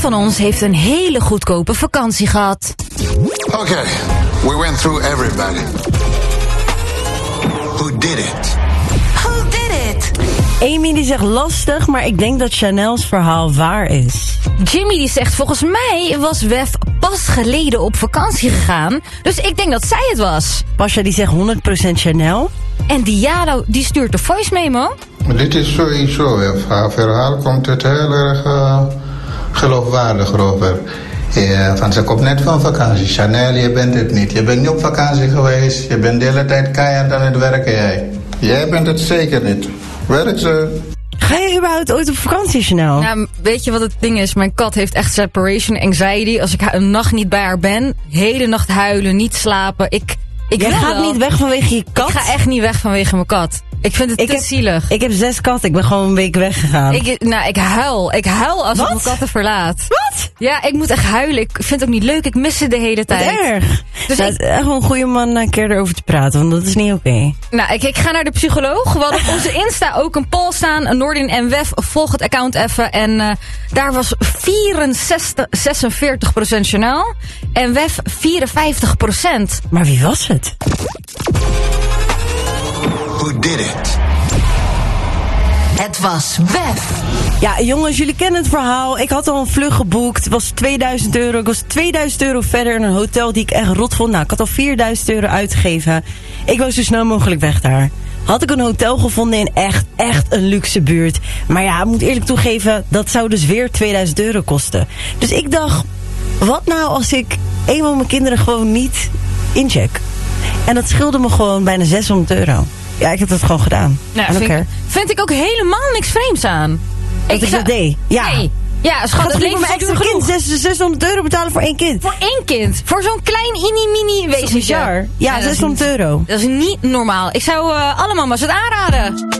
van ons heeft een hele goedkope vakantie gehad. Okay, we went through everybody. Who did it? Who did it? Amy die zegt lastig, maar ik denk dat Chanel's verhaal waar is. Jimmy die zegt, volgens mij was Wef pas geleden op vakantie gegaan. Dus ik denk dat zij het was. Pasha die zegt 100% Chanel. En Diado die stuurt de voice memo. Dit is sowieso, haar verhaal komt het heel erg geloofwaardig over. Ja, van ze komt net van vakantie. Chanel, je bent het niet. Je bent niet op vakantie geweest. Je bent de hele tijd keihard aan het werken, jij. Jij bent het zeker niet. Werk ze. Ga je überhaupt ooit op vakantie, Chanel? Nou, weet je wat het ding is? Mijn kat heeft echt separation anxiety. Als ik een nacht niet bij haar ben, hele nacht huilen, niet slapen. Jij gaat niet weg vanwege je kat? Ik ga echt niet weg vanwege mijn kat. Ik vind het te zielig. Ik heb 6 katten. Ik ben gewoon een week weggegaan. Ik huil. Ik huil als ik mijn katten verlaat. Wat? Ja, ik moet echt huilen. Ik vind het ook niet leuk. Ik mis ze de hele tijd. Wat erg. Dus het is echt wel een goede man een keer erover te praten, want dat is niet oké. Nou, ik ga naar de psycholoog. We hadden op onze Insta ook een poll staan. Noordin en Wef, volg het account even. En daar was 46% Chanel. En Wef 54%. Maar wie was het? Who did it? Het was Wef. Ja, jongens, jullie kennen het verhaal. Ik had al een vlucht geboekt. Het was €2000. Ik was €2000 verder in een hotel die ik echt rot vond. Nou, ik had al €4000 uitgegeven. Ik wou zo snel mogelijk weg daar. Had ik een hotel gevonden in echt een luxe buurt. Maar ja, ik moet eerlijk toegeven, dat zou dus weer €2000 kosten. Dus ik dacht, wat nou als ik een van mijn kinderen gewoon niet incheck? En dat scheelde me gewoon bijna €600. Ja, ik heb dat gewoon gedaan. Nou, vind ik ook helemaal niks vreemds aan. Dat ik dat deed? Ja. Nee. Ja, schat, het leven mijn extra kind €600 betalen voor 1 kind. Voor 1 kind? Voor zo'n klein mini wezentje? Ja, €600. Dat is niet normaal. Ik zou allemaal maar het aanraden.